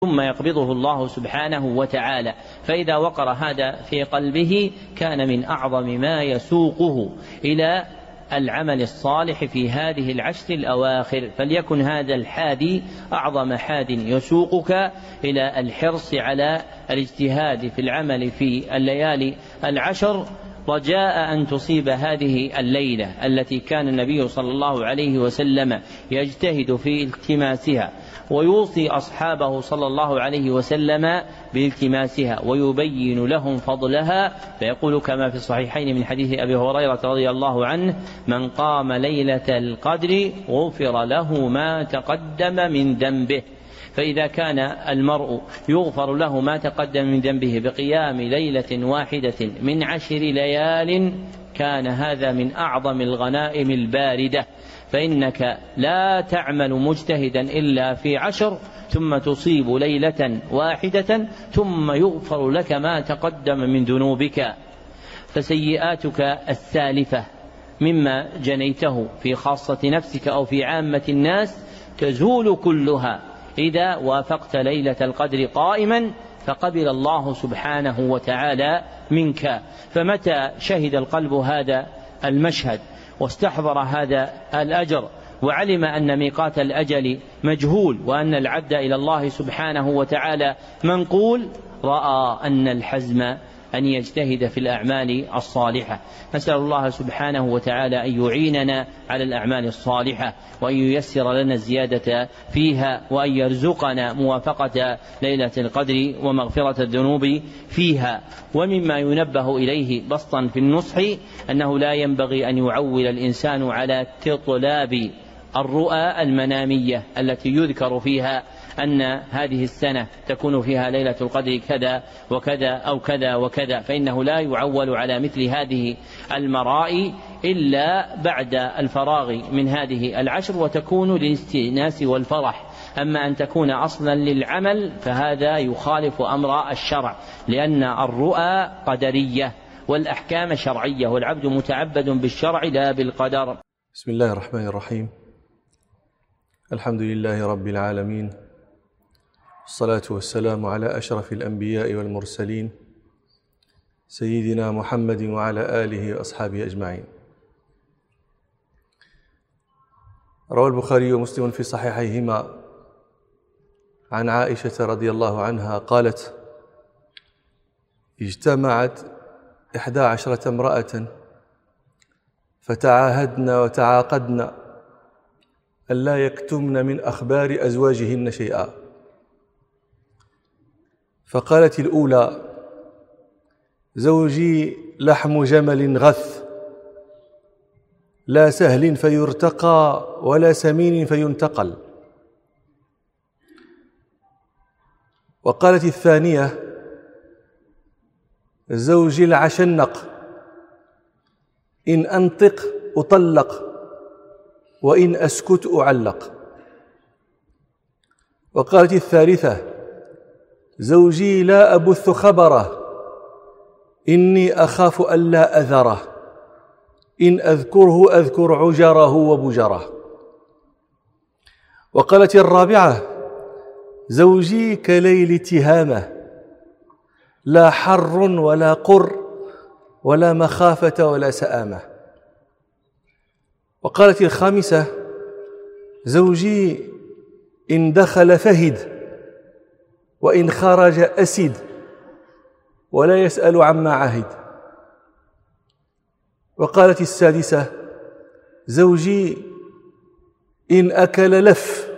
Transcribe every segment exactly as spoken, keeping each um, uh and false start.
ثم يقبضه الله سبحانه وتعالى. فإذا وقر هذا في قلبه كان من أعظم ما يسوقه إلى العمل الصالح في هذه العشر الأواخر. فليكن هذا الحادي أعظم حاد يسوقك إلى الحرص على الاجتهاد في العمل في الليالي العشر، رجاء أن تصيب هذه الليلة التي كان النبي صلى الله عليه وسلم يجتهد في التماسها، ويوصي أصحابه صلى الله عليه وسلم بالتماسها ويبين لهم فضلها، فيقول كما في الصحيحين من حديث أبي هريرة رضي الله عنه: من قام ليلة القدر غفر له ما تقدم من ذنبه. فإذا كان المرء يغفر له ما تقدم من ذنبه بقيام ليلة واحدة من عشر ليال كان هذا من أعظم الغنائم الباردة. فإنك لا تعمل مجتهدا إلا في عشر ثم تصيب ليلة واحدة ثم يغفر لك ما تقدم من ذنوبك. فسيئاتك السالفة مما جنيته في خاصة نفسك أو في عامة الناس تزول كلها إذا وافقت ليلة القدر قائما، فقبل الله سبحانه وتعالى منك. فمتى شهد القلب هذا المشهد واستحضر هذا الأجر وعلم أن ميقات الأجل مجهول وأن العد إلى الله سبحانه وتعالى منقول، رأى أن الحزم أن يجتهد في الأعمال الصالحة. نسأل الله سبحانه وتعالى أن يعيننا على الأعمال الصالحة وأن ييسر لنا الزيادة فيها وأن يرزقنا موافقة ليلة القدر ومغفرة الذنوب فيها. ومما ينبه إليه بسطا في النصح أنه لا ينبغي أن يعول الإنسان على تطلاب الرؤى المنامية التي يذكر فيها أن هذه السنة تكون فيها ليلة القدر كذا وكذا أو كذا وكذا، فإنه لا يعول على مثل هذه المرائي إلا بعد الفراغ من هذه العشر، وتكون للاستئناس والفرح. أما أن تكون أصلا للعمل فهذا يخالف أمر الشرع، لأن الرؤى قدرية والأحكام شرعية، والعبد متعبد بالشرع لا بالقدر. بسم الله الرحمن الرحيم. الحمد لله رب العالمين، الصلاة والسلام على أشرف الأنبياء والمرسلين سيدنا محمد وعلى آله وأصحابه أجمعين. روى البخاري ومسلم في صحيحيهما عن عائشة رضي الله عنها قالت: اجتمعت إحدى عشرة امرأة فتعاهدن وتعاقدن ألا يكتمن من أخبار أزواجهن شيئا. فقالت الأولى: زوجي لحم جمل غث، لا سهل فيرتقى ولا سمين فينتقل. وقالت الثانية: زوجي العشنق، إن أنطق أطلق وإن أسكت أعلق. وقالت الثالثة: زوجي لا أبث خبره، إني أخاف ألا أذره، إن أذكره أذكر عجره وبجره. وقالت الرابعة: زوجي كليل تهامة، لا حر ولا قر ولا مخافة ولا سآمة. وقالت الخامسة: زوجي إن دخل فهد وإن خرج أسد ولا يسأل عما عهد. وقالت السادسة: زوجي إن أكل لف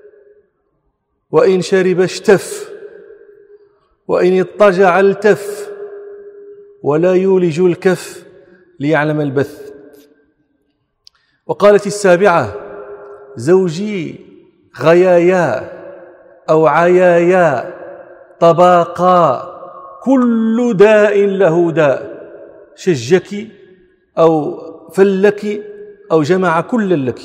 وإن شرب اشتف وإن اضطجع التف ولا يولج الكف ليعلم البث. وقالت السابعة: زوجي غيايا أو عيايا طباقا، كل داء له داء، شجك أو فلك أو جمع كل لك.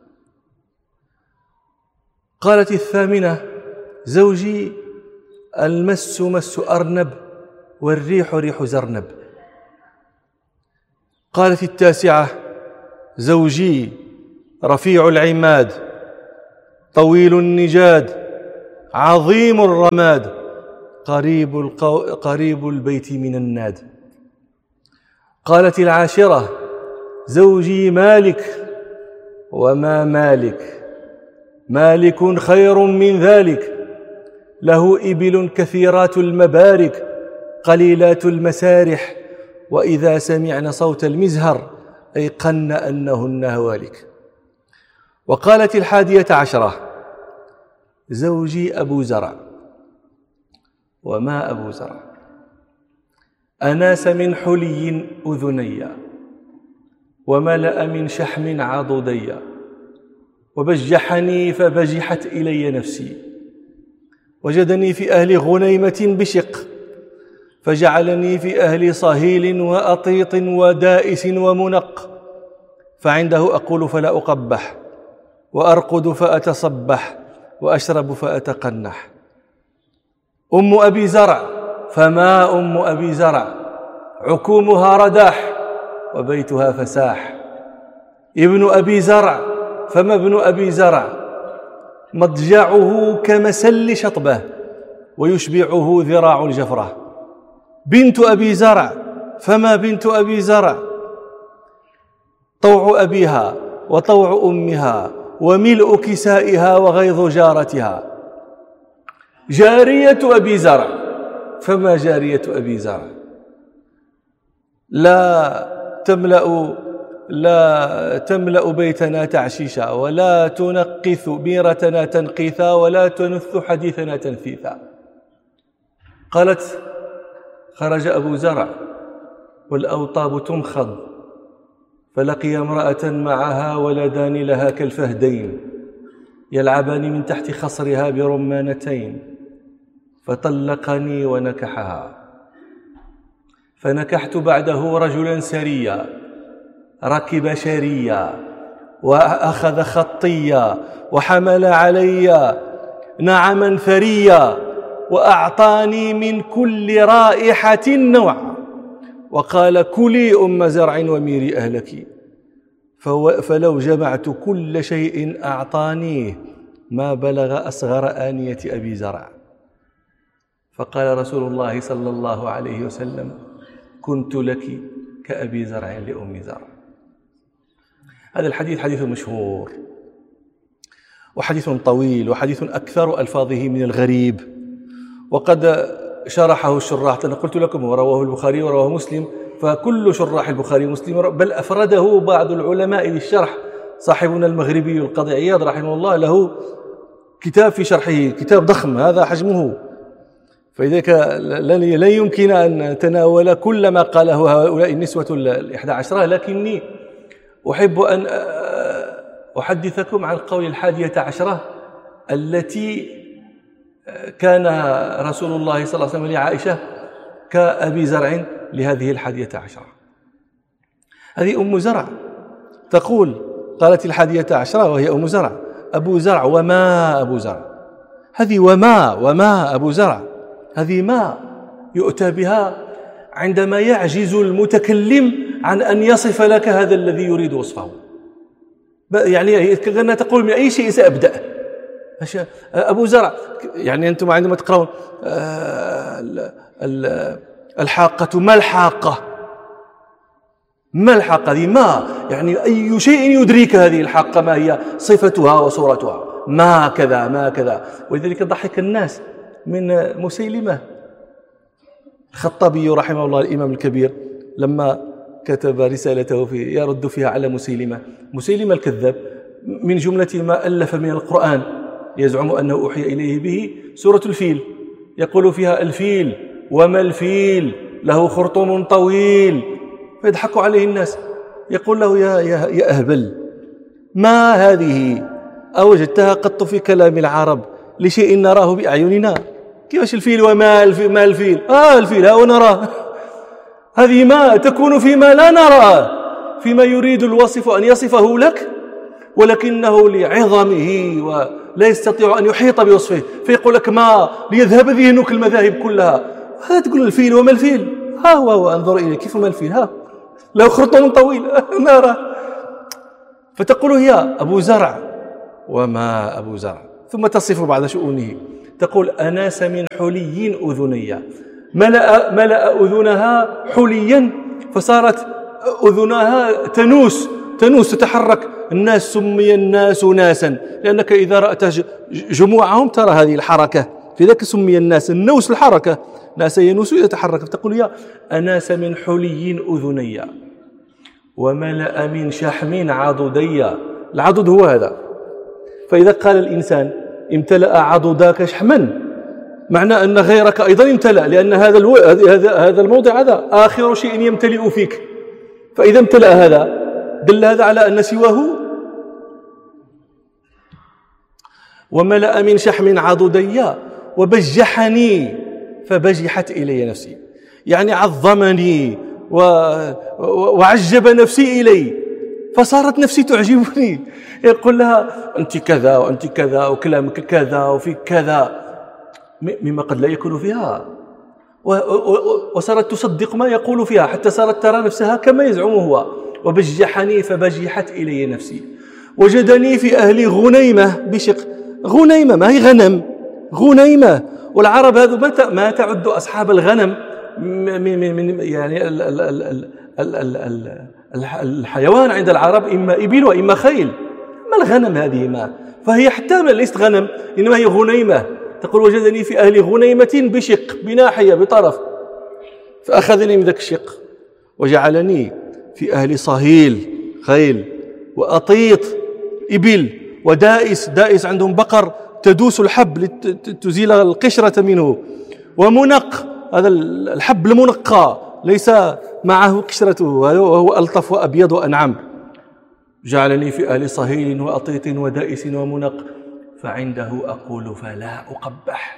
قالت الثامنة: زوجي المس مس أرنب والريح ريح زرنب. قالت التاسعة: زوجي رفيع العماد طويل النجاد عظيم الرماد قريب, القو... قريب البيت من الناد. قالت العاشرة: زوجي مالك وما مالك، مالك خير من ذلك، له إبل كثيرات المبارك قليلات المسارح، وإذا سمعن صوت المزهر أيقن أنهن هوالك. وقالت الحادية عشرة: زوجي أبو زرع وما أبو زرع، أناس من حلي أذني وملأ من شحم عضدي، وبجحني فبجحت إلي نفسي، وجدني في أهل غنيمة بشق، فجعلني في أهل صهيل وأطيط ودائس ومنق، فعنده أقول فلا أقبح، وأرقد فأتصبح، وأشرب فأتقنح. أم أبي زرع فما أم أبي زرع، عكومها رداح وبيتها فساح. ابن أبي زرع فما ابن أبي زرع، مضجعه كمسل شطبه ويشبعه ذراع الجفرة. بنت أبي زرع فما بنت أبي زرع، طوع أبيها وطوع أمها وملء كسائها وغيظ جارتها. جارية أبي زرع فما جارية أبي زرع، لا تملأ لا تملأ بيتنا تعشيشا، ولا تنقث بيرتنا تنقيثا، ولا تنث حديثنا تنثيثا. قالت: خرج أبو زرع والأوطاب تمخض، فلقي امرأة معها ولدان لها كالفهدين يلعبان من تحت خصرها برمانتين، فطلقني ونكحها. فنكحت بعده رجلا سريا ركب شريا وأخذ خطيا وحمل علي نعما ثريا، وأعطاني من كل رائحة نوع، وقال: كلي أم زرع وميري أهلك، فلو جمعت كل شيء أعطانيه ما بلغ أصغر آنية أبي زرع. فقال رسول الله صلى الله عليه وسلم: كنت لك كأبي زرع لأم زرع. هذا الحديث حديث مشهور وحديث طويل وحديث أكثر ألفاظه من الغريب، وقد شرحه الشراح. أنا قلت لكم ورواه البخاري ورواه مسلم، فكل شراح البخاري ومسلم، بل أفرده بعض العلماء للشرح. صاحبنا المغربي القاضي عياض رحمه الله له كتاب في شرحه، كتاب ضخم هذا حجمه، فلذلك لن يمكن أن نتناول كل ما قاله هؤلاء النسوة الإحدى عشرة، لكني أحب أن أحدثكم عن قول الحادية عشرة التي كان رسول الله صلى الله عليه وسلم لعائشة كأبي زرع لهذه الحادية عشرة. هذه أم زرع تقول، قالت الحادية عشرة وهي أم زرع: أبو زرع وما أبو زرع. هذه وما وما أبو زرع، هذه ما يؤتى بها عندما يعجز المتكلم عن أن يصف لك هذا الذي يريد وصفه. يعني كأنها تقول: من أي شيء سأبدأ؟ أبو زرع، يعني أنتم عندما تقرأون الحاقة، ما الحاقة؟ ما الحاقة؟ هذه ما، يعني أي شيء يدريك هذه الحاقة ما هي صفتها وصورتها، ما كذا ما كذا. ولذلك ضحك الناس من مسيلمة. الخطابي رحمه الله الإمام الكبير لما كتب رسالته في يرد فيها على مسيلمة مسيلمة الكذاب، من جملة ما ألف من القرآن يزعم أنه أوحي إليه به سورة الفيل، يقول فيها: الفيل وما الفيل له خرطوم طويل، فيضحك عليه الناس. يقول له: يا, يا, يا أهبل، ما هذه أوجدتها قط في كلام العرب لشيء نراه بأعيننا؟ كيفاش الفيل وما الفيل؟ ما الفيل؟ آه الفيل ها ونراه. هذه ما تكون فيما لا نراه، فيما يريد الوصف أن يصفه لك، ولكنه لعظمه ولا يستطيع أن يحيط بوصفه، فيقول لك ما ليذهب ذهنك المذاهب كلها. هذا تقول الفيل وما الفيل؟ ها هو, هو انظر إليه كيف ما الفيل، ها له خرطوم طويل نرى. فتقول هي أبو زرع وما أبو زرع، ثم تصف بعض شؤونه. تقول أناس من حلي أذني، ملأ, ملأ أذنها حليا فصارت أذنها تنوس تنوس تتحرك. الناس سمي الناس ناسا لأنك إذا رأت جموعهم ترى هذه الحركة، في ذلك سمي الناس النوس الحركة، ناس ينوس يتحرك. فتقول يا أناس من حلي أذني وملأ من شحم عضدي. العضد هو هذا. فإذا قال الإنسان امتلأ عضداك شحما معنى أن غيرك أيضا امتلأ، لأن هذا الو... هذا هذا الموضع هذا آخر شيء يمتلئ فيك. فإذا امتلأ هذا دل هذا على أن سواه. وملأ من شحم عضدي وبجحني فبجحت إلي نفسي، يعني عظمني و... وعجب نفسي إلي، فصارت نفسي تعجبني. يقول لها أنت كذا وأنت كذا وكلامك كذا وفي كذا مما قد لا يكون فيها، وصارت تصدق ما يقول فيها حتى صارت ترى نفسها كما يزعم هو. وبجحني فبجحت إلي نفسي. وجدني في أهل غنيمة بشق. غنيمة ما هي غنم، غنيمة. والعرب هذو ما تعد أصحاب الغنم من من يعني ال ال ال ال ال ال الحيوان عند العرب إما إبل وإما خيل. ما الغنم هذه؟ ما فهي حتى ليست غنم إنما هي غنيمة. تقول وجدني في أهل غنيمة بشق، بناحية بطرف، فأخذني من ذاك الشق وجعلني في أهل صهيل خيل وأطيط إبل ودائس، دائس عندهم بقر تدوس الحب لتزيل القشرة منه، ومنق هذا الحب المنقى ليس معه قشرته وهو ألطف وأبيض وأنعم. جعلني في أهل صهيل وأطيط ودائس ومنق فعنده أقول فلا أقبح.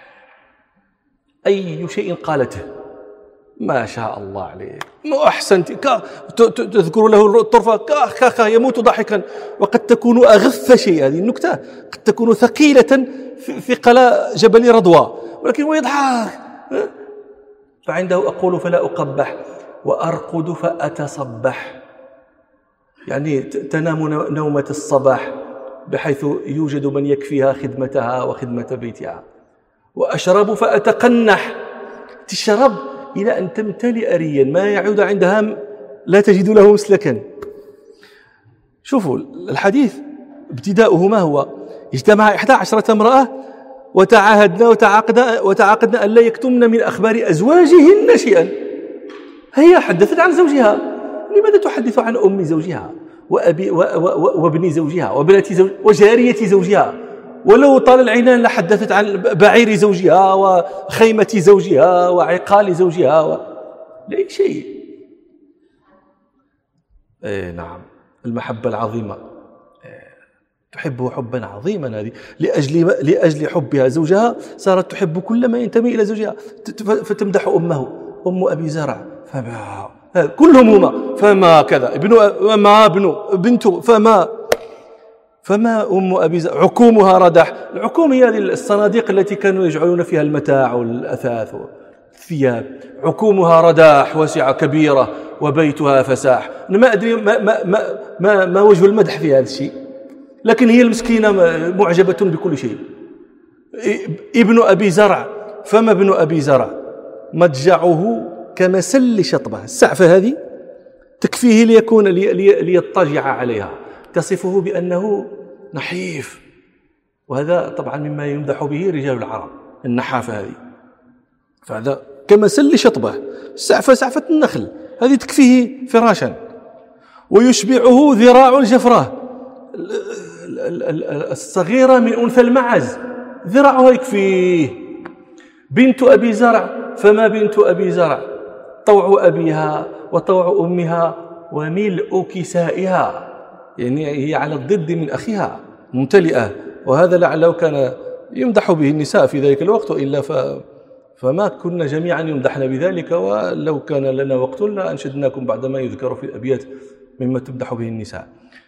أي شيء قالته ما شاء الله عليك، ما أحسنت، تذكر له الطرفة كا كا يموت ضحكا. وقد تكون أغث شيء، هذه النكتة قد تكون ثقيلة في قلاء جبل رضوى، ولكن هو يضحك. فعنده أقول فلا أقبح وأرقد فأتصبح، يعني تنام نومة الصباح بحيث يوجد من يكفيها خدمتها وخدمة بيتها. وأشرب فأتقنح، تشرب إلى أن تمتلئ ريا ما يعود عندها لا تجد له مسلكا. شوفوا الحديث ابتداؤه ما هو؟ اجتمع إحدى عشرة امرأة وتعاهدنا وتعاقدنا, وتعاقدنا أن لا يكتمن من أخبار أزواجهن شيئا. هي حدثت عن زوجها، لماذا تحدث عن أم زوجها وأبي وابن زوجها وابنة زوجها وجارية زوجها؟ ولو طال العنان لحدثت عن بعير زوجها وخيمة زوجها وعقال زوجها و... لا شيء. ايه نعم، المحبة العظيمة تحبه حبا عظيما، هذه لأجل لأجل حبها زوجها صارت تحب كل ما ينتمي إلى زوجها، فتمدح أمه، أم أبي زرع فما كلهم هما فما كذا، ابن ما ابن بنته فما فما أم أبي زرع عكومها ردح. العكوم هي هذه الصناديق التي كانوا يجعلون فيها المتاع والأثاث والثياب. عكومها رداح واسعة كبيرة وبيتها فساح. أنا ما أدري ما, ما, ما, ما, ما وجه المدح في هذا الشيء، لكن هي المسكينة معجبة بكل شيء. ابن أبي زرع فما ابن أبي زرع مضجعه كمسل شطبة. السعفة هذه تكفيه ليكون لي ليضطجع عليها، تصفه بأنه نحيف، وهذا طبعا مما يمدح به رجال العرب النحافة هذه. فهذا كمسل شطبة، السعفة سعفة النخل هذه تكفيه فراشا. ويشبعه ذراع الجفرة الصغيرة من أنثى المعز، ذراعها يكفيه. بنت أبي زرع فما بنت أبي زرع طوع أبيها وطوع أمها وملء كسائها، يعني هي على الضد من أخيها ممتلئة. وهذا لعله كان يمدح به النساء في ذلك الوقت، وإلا ف... فما كنا جميعا يمدحنا بذلك. ولو كان لنا وقت لأنشدناكم بعد ما يذكر في الأبيات مما تمدح به النساء.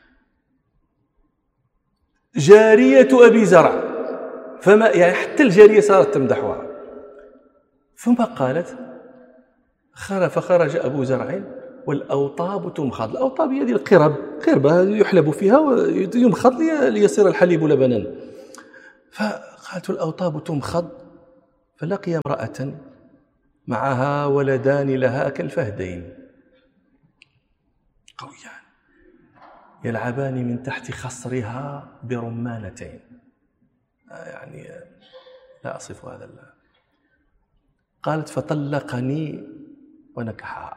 جارية أبي زرع فما يعني حتى الجارية صارت تمدحها. ثم قالت فخرج أبو زرع والأوطاب تمخض. الأوطاب هذه القرب، قربة يحلب فيها ويمخض ليصير الحليب لبنا. فقالت الأوطاب تمخض فلقي امرأة معها ولدان لها كالفهدين قويان يلعبان من تحت خصرها برمانتين، يعني لا أصف هذا الله. قالت فطلقني ونكحها.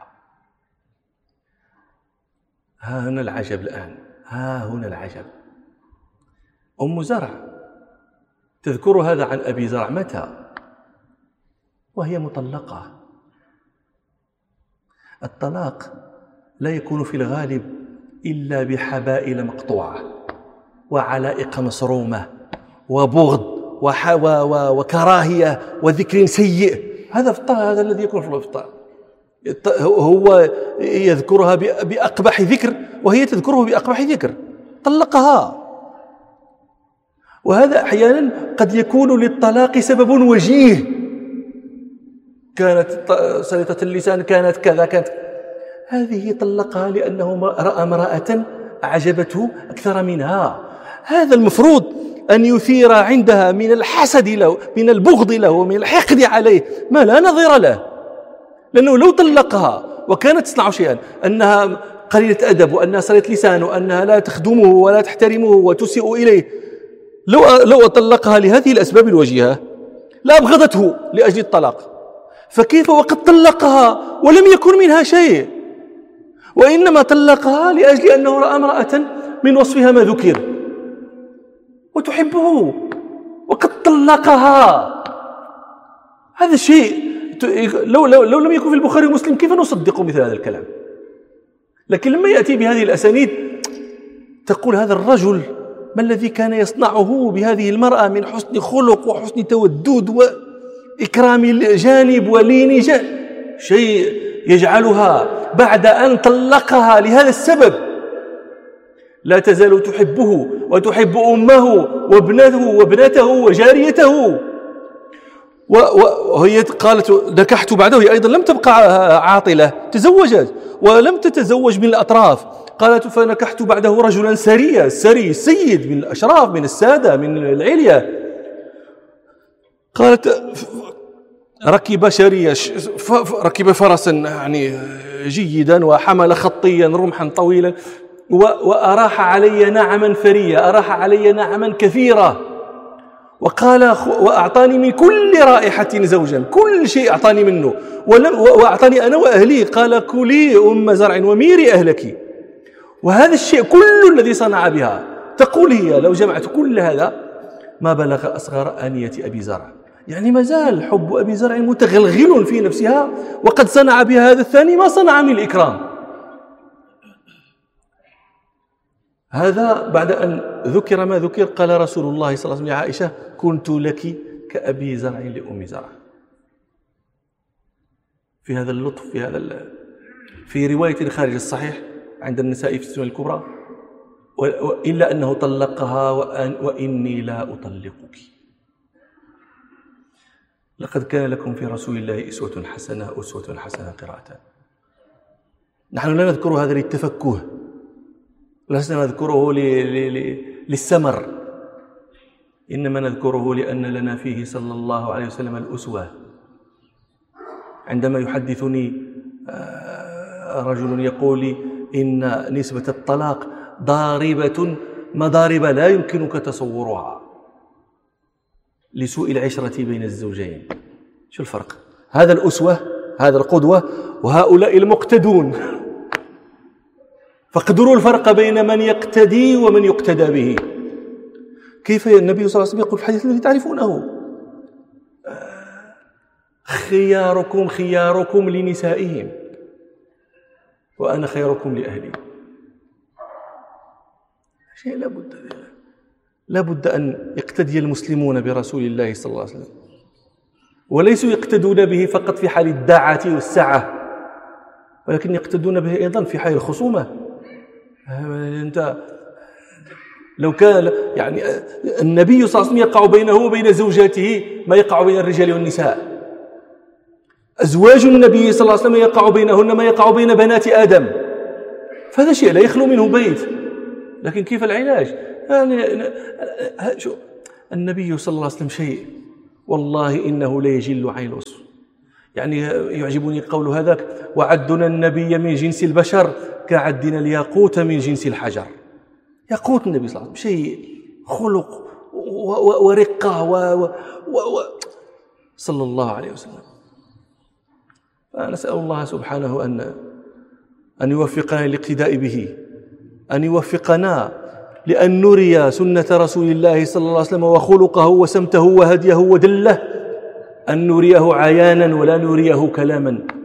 ها هنا العجب الآن، ها هنا العجب. أم زرع تذكر هذا عن أبي زرع متى؟ وهي مطلقة. الطلاق لا يكون في الغالب إلا بحبائل مقطوعة وعلائق مصرومة وبغض وكراهية وذكر سيء. هذا في الطلاق، هذا الذي يكون في الطلاق. هو يذكرها بأقبح ذكر وهي تذكره بأقبح ذكر، طلقها. وهذا أحيانا قد يكون للطلاق سبب وجيه، كانت سلطة اللسان، كانت كذا، كانت هذه طلقها لأنه رأى امرأة أعجبته أكثر منها. هذا المفروض أن يثير عندها من الحسد له، من البغض له، ومن الحقد عليه ما لا نظير له. لأنه لو طلقها وكانت تصنع شيئا، أنها قليلة أدب، وأنها سلطة لسان، وأنها لا تخدمه ولا تحترمه وتسيء إليه، لو لو طلقها لهذه الأسباب الوجيهة لأبغضته لأجل الطلاق. فكيف وقد طلقها ولم يكن منها شيء، وإنما طلقها لأجل أنه رأى امرأة من وصفها ما ذكر وتحبه وقد طلقها. هذا شيء لو, لو, لو لم يكن في البخاري ومسلم كيف نصدق مثل هذا الكلام؟ لكن لما يأتي بهذه الأسانيد تقول هذا الرجل ما الذي كان يصنعه بهذه المرأة من حسن خلق وحسن تودد وإكرام جانب ولين جانب، شيء يجعلها بعد أن طلقها لهذا السبب لا تزال تحبه وتحب أمه وابنته وابنته وجاريته. وهي قالت نكحت بعده، هي أيضا لم تبقى عاطلة، تزوجت ولم تتزوج من الأطراف. قالت فنكحت بعده رجلا سريا، سري سيد من الأشراف، من السادة، من العليا. قالت ركب شريا، ركب فرسا يعني جيدا، وحمل خطيا رمحا طويلا، وأراح علي نعما فريا، أراح علي نعما كثيرة، وقال وأعطاني من كل رائحة زوجا، كل شيء أعطاني منه، وأعطاني أنا وأهلي. قال كلي أم زرع وميري أهلك. وهذا الشيء كل الذي صنع بها، تقول هي لو جمعت كل هذا ما بلغ أصغر آنية أبي زرع. يعني ما زال حب أبي زرع متغلغل في نفسها، وقد صنع بها هذا الثاني ما صنع من الإكرام. هذا بعد أن ذكر ما ذكر قال رسول الله صلى الله عليه وسلم لعائشة كنت لك كأبي زرع لأم زرع. في هذا اللطف، في هذا في رواية خارج الصحيح عند النسائي في السنن الكبرى، إلا أنه طلقها وأن وإني لا أطلقك. لقد كان لكم في رسول الله أسوة حسنة، أسوة حسنة قراءة. نحن لا نذكر هذا للتفكه، لسنا نذكره للسمر، إنما نذكره لأن لنا فيه صلى الله عليه وسلم الأسوة. عندما يحدثني رجل يقول لي إن نسبة الطلاق ضاربة مضارب لا يمكنك تصورها لسوء العشرة بين الزوجين. شو الفرق؟ هذا الأسوة، هذا القدوة، وهؤلاء المقتدون. فاقدروا الفرق بين من يقتدي ومن يقتدى به. كيف النبي صلى الله عليه وسلم يقول في الحديث الذي تعرفونه خياركم خياركم لنسائهم وأنا خيركم لأهلي. شيء لا بد لا بد أن يقتدي المسلمون برسول الله صلى الله عليه وسلم، وليسوا يقتدون به فقط في حال الدعة والسعة، ولكن يقتدون به أيضا في حال الخصومة. أنت لو كان يعني النبي صلى الله عليه وسلم يقع بينه وبين زوجاته ما يقع بين الرجال والنساء، أزواج النبي صلى الله عليه وسلم يقع بينهن ما يقع بين بنات آدم، فهذا شيء لا يخلو منه بيت. لكن كيف العلاج؟ يعني شو النبي صلى الله عليه وسلم شيء والله إنه ليجل عين الصور. يعني يعجبني قول هذاك: وعدنا النبي من جنس البشر كعدنا الياقوت من جنس الحجر. ياقوت النبي صلى الله عليه وسلم شيء خلق ورقة و و و صلى الله عليه وسلم. فنسأل الله سبحانه أن أن يوفقنا للاقتداء به، أن يوفقنا لأن نري سنة رسول الله صلى الله عليه وسلم وخلقه وسمته وهديه ودله، أن نريه عيانا ولا نريه كلاما.